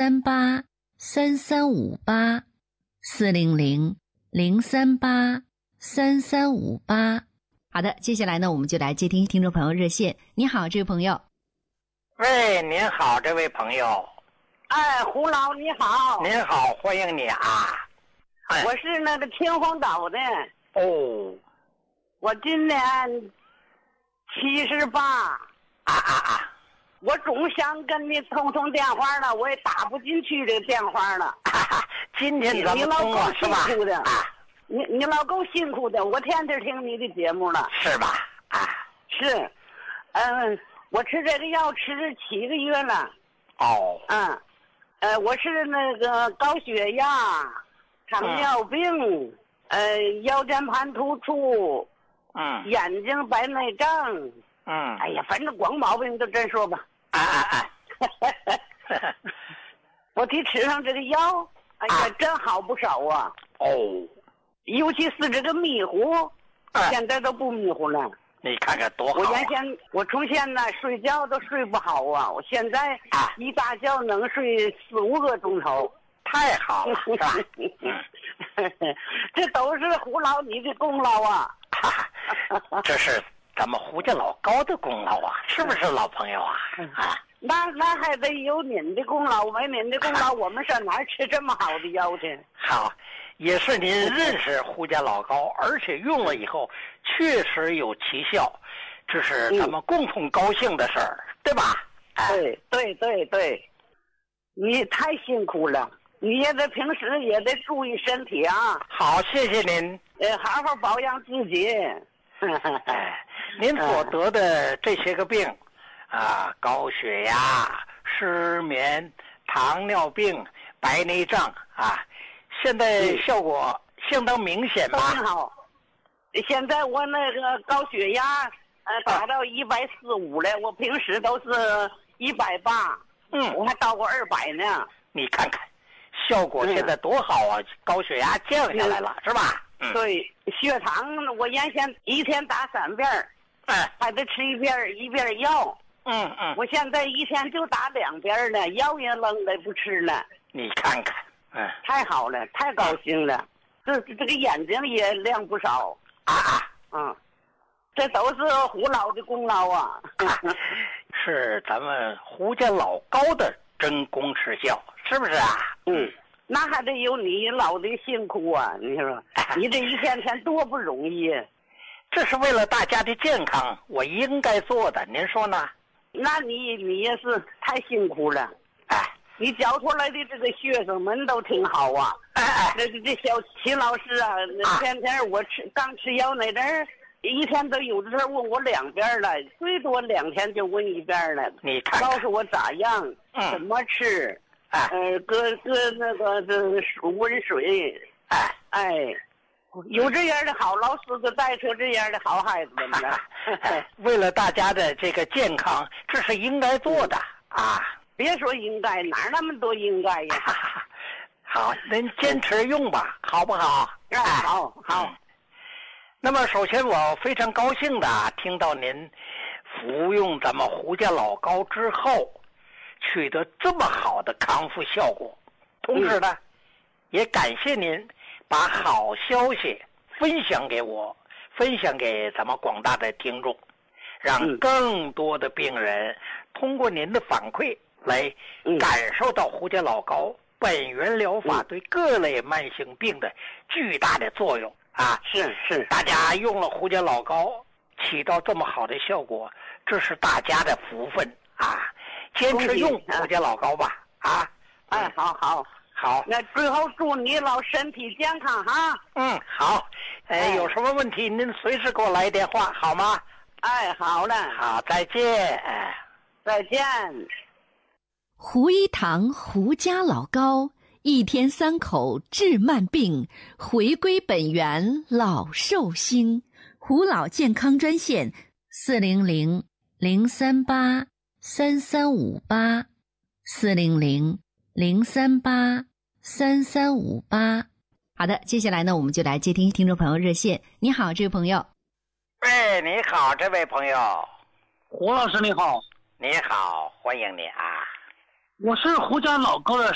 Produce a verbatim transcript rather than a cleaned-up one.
三八三三五八，四零零零三八三三五八。好的，接下来呢，我们就来接听听众朋友热线。你好，这位朋友。 喂，您好，这位朋友。 哎，胡老你好。 您好，欢迎你啊。 哎、我是那个秦皇岛的。 哦。 我今年七十八。 啊啊啊！ 我总想跟你通通电话了，我也打不进去这个电话了。 今天咱们通了是吧？ 你老公辛苦的， 啊、 你你老公辛苦的，我天天听你的节目了。 是吧？啊， 是，嗯，我吃这个药吃了七个月了。 哦。 嗯，呃，我是那个高血压、糖尿病，嗯、呃，腰间盘突出， 嗯， 眼睛白内障。 嗯， 哎呀，反正光毛病都真说吧。 哎哎哎，我得吃上这个药，哎呀，啊、真好不少啊。 哦， 尤其是这个迷糊， 哎、 现在都不迷糊了。 你看看多好、啊！ 我原先我从前呢睡觉都睡不好啊，我现在啊一大觉能睡四五个钟头， 太好了，是吧？ 嗯，这都是胡老你的功劳啊！ 这是。咱们胡家老高的功劳啊，是不是老朋友啊？啊， 那那还得有您的功劳，没您的功劳，我们上哪儿吃这么好的药去？ 好，也是您认识胡家老高，而且用了以后确实有奇效，这是咱们共同高兴的事儿，嗯、对吧？ 哎、对对对对，你太辛苦了，你也得平时也得注意身体啊。 好，谢谢您。 呃，好好保养自己。 哎，您所得的这些个病，啊，高血压、失眠、糖尿病、白内障啊，现在效果相当明显吧？ 很好。现在我那个高血压，呃，达到一百四五了，我平时都是一百八， 嗯， 我还到过二百呢。 你看看，效果现在多好啊！嗯、高血压降下来了，是吧？ 嗯、对，血糖我原先一天打三遍， 哎， 还得吃一遍一遍药。 嗯嗯， 我现在一天就打两遍了，药也扔了不吃了。 你看看，嗯， 太好了，太高兴了。这这个眼睛也亮不少啊啊， 嗯，这都是胡老的功劳啊。 是咱们胡家老高的真功实效，是不是啊？ 嗯。那还得有你老的辛苦啊！你说，你这一天天多不容易。 这是为了大家的健康，我应该做的，您说呢？ 那你你也是太辛苦了。 哎， 你教出来的这个学生们都挺好啊。 哎哎， 这这小秦老师啊，天天我吃、啊、刚吃药那阵儿，一天都有的时候问我两遍了，最多两天就问一遍了。 你看看， 告诉我咋样， 嗯、 怎么吃。 哎， 呃，搁搁那个这温水， 哎哎，有这样的好老师，就带出这样的好孩子们了。 哎，为了大家的这个健康，这是应该做的啊！ 别说应该，哪那么多应该呀？ 好，您坚持用吧，好不好？ 哎，好好、嗯。 那么，首先我非常高兴的听到您服用咱们胡家老高之后。取得这么好的康复效果，同时呢，嗯、也感谢您把好消息分享给我，分享给咱们广大的听众，让更多的病人通过您的反馈来感受到胡家老高本源疗法对各类慢性病的巨大的作用啊！ 是是， 大家用了胡家老高，起到这么好的效果，这是大家的福分啊！坚持用胡家老高吧，啊！ 哎，好好好。 那最后祝你老身体健康哈。 嗯，好。哎，哎有什么问题您随时给我来电话，好吗？ 哎，好嘞。 好，再见。 再见。 胡一堂胡家老高，一天三口治慢病，回归本源老寿星。胡老健康专线：四零零零三八。三三五八，四零零零三八三三五八。好的，接下来呢，我们就来接听听众朋友热线。你好，这位朋友。 喂，你好，这位朋友。 胡老师你好。 你好，欢迎你啊。 我是胡家老高的